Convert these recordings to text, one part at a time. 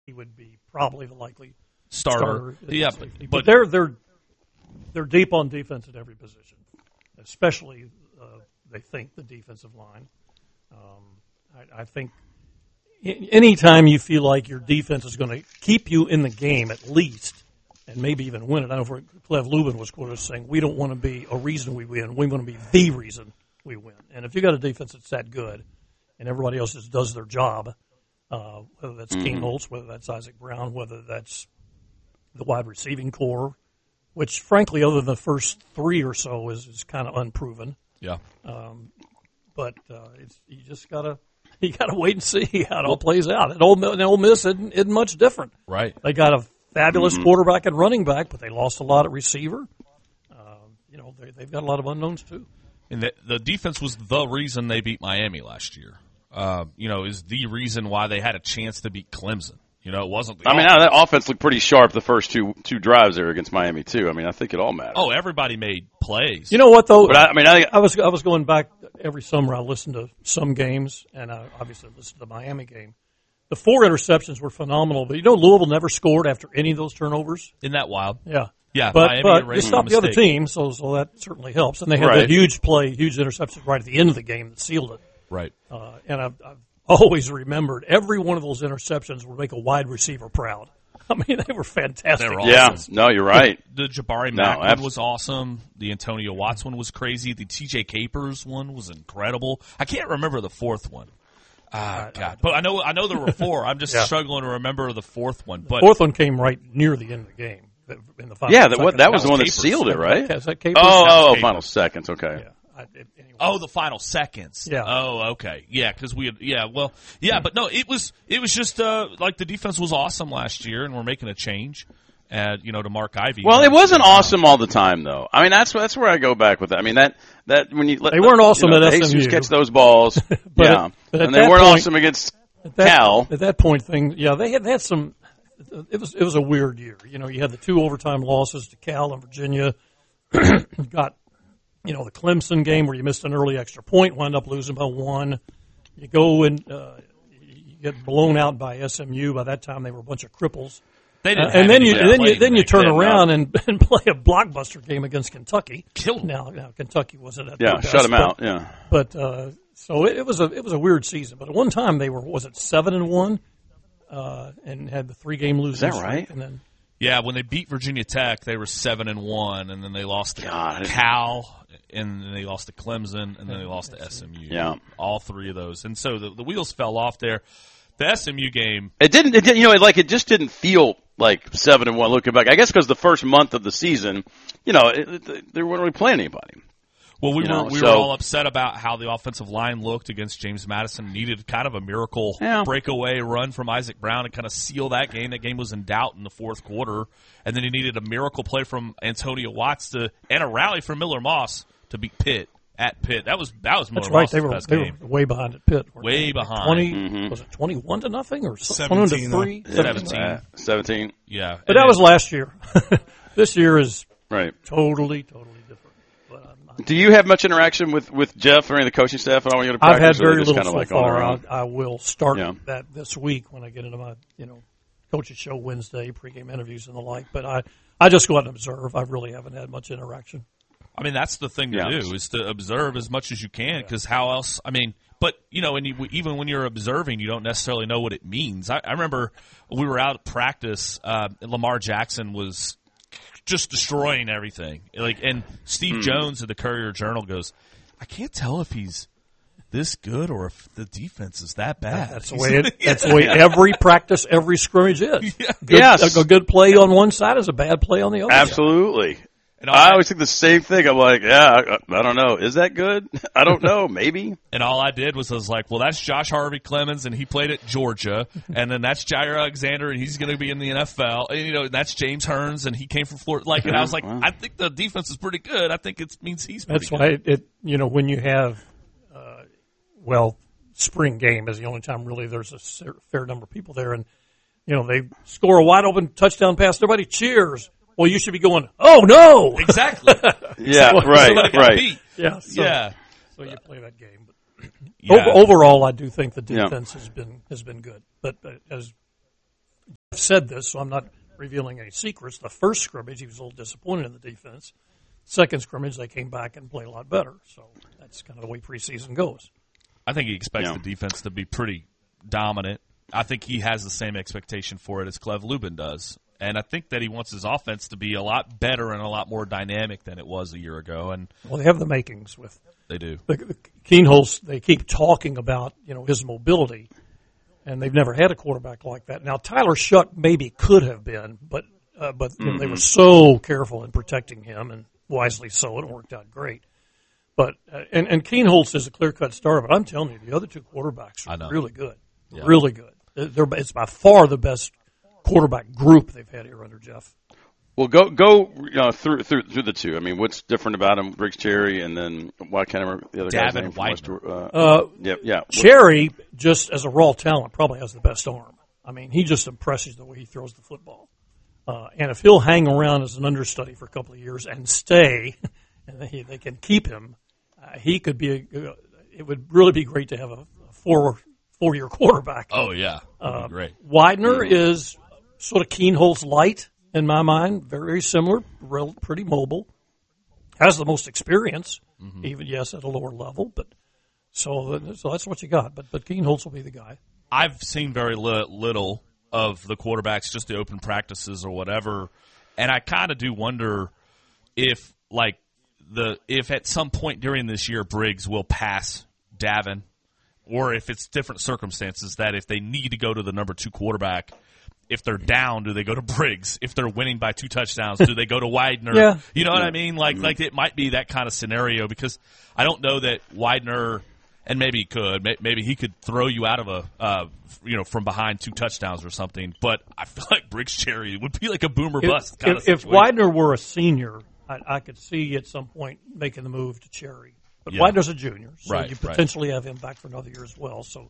he would be probably the likely starter. Yeah, but they're deep on defense at every position, especially they think the defensive line. I think anytime you feel like your defense is going to keep you in the game at least, and maybe even win it. I know Cleve Lubin was quoted as saying, "We don't want to be a reason we win. We want to be the reason we win." And if you got a defense that's that good, and everybody else just does their job, whether that's Keane Holtz, whether that's Isaac Brown, whether that's the wide receiving core, which frankly, other than the first three or so, is kind of unproven. Yeah. But you just gotta wait and see how it all plays out. And Ole Miss isn't much different. Right. They got a fabulous quarterback and running back, but they lost a lot at receiver. They've got a lot of unknowns too. And the defense was the reason they beat Miami last year. Is the reason why they had a chance to beat Clemson. It wasn't. That offense looked pretty sharp the first two drives there against Miami too. I think it all mattered. Oh, everybody made plays. You know what though? But I was going back every summer. I listened to some games, and I obviously listened to the Miami game. The 4 interceptions were phenomenal, but Louisville never scored after any of those turnovers. Isn't that wild? Yeah. Yeah, but you stopped the other team, so that certainly helps. And they had that huge interception right at the end of the game that sealed it. Right. And I've always remembered every one of those interceptions would make a wide receiver proud. They were fantastic. They were awesome. Yeah, no, you're right. The Jabari Mack one was awesome. The Antonio Watts one was crazy. The T.J. Capers one was incredible. I can't remember the fourth one. God. But I know there were 4. I'm just struggling to remember the fourth one. But the fourth one came right near the end of the game. In the final that was the one that sealed it, right? Is that Capers? Final seconds, okay. Yeah. Anyway. The final seconds. Yeah. Oh, okay. Yeah, because but no, it was just like the defense was awesome last year, and we're making a change, to Mark Ivey. Well, it wasn't awesome all the time, though. That's where I go back with that. That when you they weren't awesome at SMU. Jesus catch those balls, but and they weren't awesome against Cal. At that point, they had some. It was a weird year. You had the 2 overtime losses to Cal and Virginia. Got the Clemson game where you missed an early extra point, wound up losing by 1. You go and you get blown out by SMU. By that time, they were a bunch of cripples. And then you turn around and play a blockbuster game against Kentucky. Killed them. Now Kentucky wasn't at the best, shut them out. Yeah, but so it was a weird season. But at one time they were 7-1. And had the 3-game losing streak. Is that right? And then, when they beat Virginia Tech, they were 7-1, and then they lost to Cal, and then they lost to Clemson, and then they lost to SMU. Yeah, all 3 of those, and so the wheels fell off there. The SMU game, it just didn't feel like 7-1 looking back. I guess because the first month of the season, they weren't really playing anybody. Well, we were all upset about how the offensive line looked against James Madison. Needed kind of a miracle breakaway run from Isaac Brown to kind of seal that game. That game was in doubt in the fourth quarter. And then he needed a miracle play from Antonio Watts and a rally from Miller Moss to beat Pitt at Pitt. That was Miller Moss' best game. They were way behind at Pitt. Way behind. Was it 21-0 or 17 21-3? 17. Yeah. But that was last year. This year is totally different. Do you have much interaction with Jeff or any of the coaching staff at all when you go to practice? I've had very little so far. I will start that this week when I get into my coaches show Wednesday, pregame interviews and the like. But I just go out and observe. I really haven't had much interaction. That's the thing to do is to observe as much as you can because how else? But even when you're observing, you don't necessarily know what it means. I remember we were out at practice. Lamar Jackson was just destroying everything. And Steve Jones of the Courier-Journal goes, I can't tell if he's this good or if the defense is that bad. That's the way every practice, every scrimmage is. Yes. A good play on one side is a bad play on the other. Absolutely. And I always think the same thing. I'm like, I don't know. Is that good? I don't know. Maybe. And all I did was I was like, well, that's Josh Harvey Clemens, and he played at Georgia. And then that's Jair Alexander, and he's going to be in the NFL. And, that's James Hearns, and he came from Florida. And I was like, I think the defense is pretty good. I think it means he's pretty good. That's why when you have, spring game is the only time really there's a fair number of people there. And, they score a wide open touchdown pass. Everybody cheers. Well, you should be going, oh, no. Exactly. Right. Yeah. So you play that game. But overall, I do think the defense has been good. But as said this, so I'm not revealing any secrets. The first scrimmage, he was a little disappointed in the defense. Second scrimmage, they came back and played a lot better. So that's kind of the way preseason goes. I think he expects the defense to be pretty dominant. I think he has the same expectation for it as Cleve Lubin does. And I think that he wants his offense to be a lot better and a lot more dynamic than it was a year ago. And well, they have the makings with. They do. The Kienholz, they keep talking about, his mobility, and they've never had a quarterback like that. Now, Tyler Shuck maybe could have been, but they were so careful in protecting him, and wisely so. It worked out great. But and Kienholz is a clear-cut starter, but I'm telling you, the other two quarterbacks are really good, really good. It's by far the best quarterback group they've had here under Jeff. Well, go through the two. I mean, what's different about him, Briggs Cherry, and then why can't I remember the other guy's name? Widener. Cherry, just as a raw talent, probably has the best arm. I mean, he just impresses the way he throws the football. And if he'll hang around as an understudy for a couple of years and stay, and they can keep him, he could be. It would really be great to have a four-year quarterback. Oh yeah, that'd be great. Widener is sort of Kienholz light in my mind, very similar, pretty mobile, has the most experience, even at a lower level. But so that's what you got. But Kienholz will be the guy. I've seen very little of the quarterbacks, just the open practices or whatever, and I kind of do wonder if at some point during this year Briggs will pass Davin, or if it's different circumstances that if they need to go to the number 2 quarterback. If they're down, do they go to Briggs? If they're winning by 2 touchdowns, do they go to Widener? Yeah. You know what I mean? Like it might be that kind of scenario because I don't know that Widener, and maybe he could, maybe he could throw you out of from behind 2 touchdowns or something. But I feel like Briggs Cherry would be like a boomer bust kind of situation. If Widener were a senior, I could see at some point making the move to Cherry. But Widener's a junior, so you potentially have him back for another year as well. So.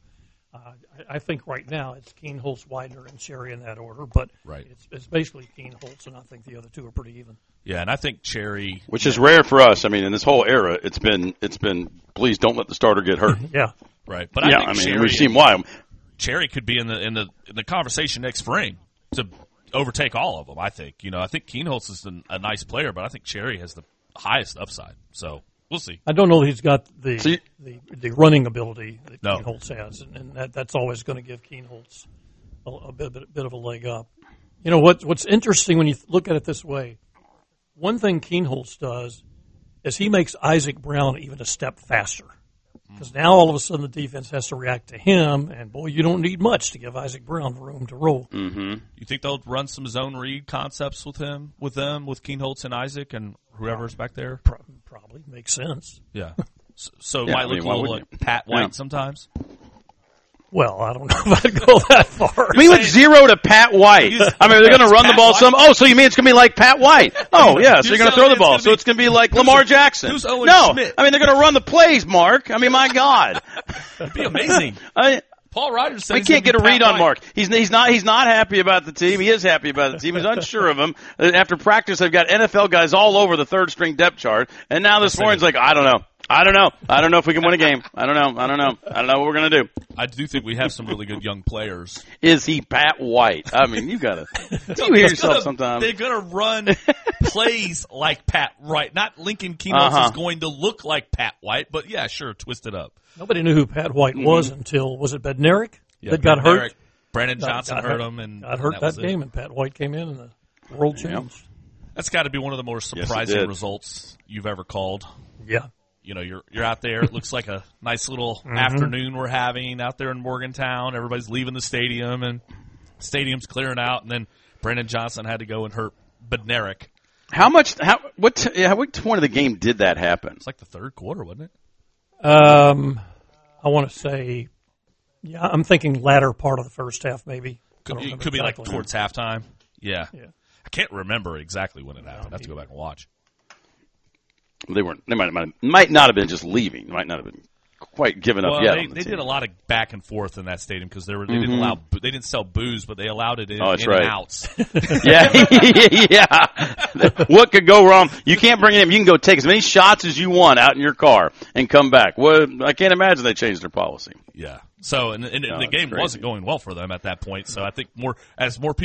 I think right now it's Kienholz, Widener, and Cherry in that order, but it's basically Kienholz, and I think the other two are pretty even. Yeah, and I think Cherry, which is rare for us. I mean, in this whole era, it's been please don't let the starter get hurt. Yeah, right. But I think we've seen why. Cherry could be in the conversation next spring to overtake all of them. I think I think Kienholz is a nice player, but I think Cherry has the highest upside. So. We'll see. I don't know that he's got the running ability that Kienholz has, and that's always going to give Kienholz a bit of a leg up. What's interesting when you look at it this way, one thing Kienholz does is he makes Isaac Brown even a step faster. Because now all of a sudden the defense has to react to him, and boy, you don't need much to give Isaac Brown room to roll. Mm-hmm. You think they'll run some zone read concepts with Kienholz and Isaac and whoever's back there? Probably makes sense. Yeah. So it might look a little like Pat White sometimes. Well, I don't know if I'd go that far. I mean, like 0 to Pat White. I mean, they're going to run the ball some. Oh, so you mean it's going to be like Pat White? Oh, yeah. So you're going to throw the ball. So it's going to be like Lamar Jackson. Who's Owen no, Schmidt? I mean they're going to run the plays, Mark. I mean, my God, that'd be amazing. Paul Rogers says we can't get a read on Mark. He's not happy about the team. He is happy about the team. He's unsure of him. After practice, they've got NFL guys all over the third string depth chart, and now this morning's like, I don't know if we can win a game. I don't know what we're going to do. I do think we have some really good young players. Is he Pat White? I mean, you hear yourself sometimes. They're going to run plays like Pat White. Not Lincoln Kienholz is going to look like Pat White, but yeah, sure, twist it up. Nobody knew who Pat White was until, was it Bednarik that got hurt? Brandon Johnson hurt him. And got hurt that game, and Pat White came in, and the world changed. That's got to be one of the more surprising results you've ever called. Yeah. You're out there. It looks like a nice little afternoon we're having out there in Morgantown. Everybody's leaving the stadium, and stadium's clearing out. And then Brandon Johnson had to go and hurt Bednarik. What point of the game did that happen? It's like the third quarter, wasn't it? I want to say, I'm thinking latter part of the first half, maybe. Could be exactly. Like towards halftime. Yeah. I can't remember exactly when it happened. I have to go back and watch. They weren't. They might not have been just leaving. Might not have been quite given up yet. They did a lot of back and forth in that stadium because they didn't sell booze, but they allowed it in and outs. Yeah. What could go wrong? You can't bring it in. You can go take as many shots as you want out in your car and come back. Well, I can't imagine they changed their policy. Yeah. So and the game wasn't going well for them at that point. So I think more people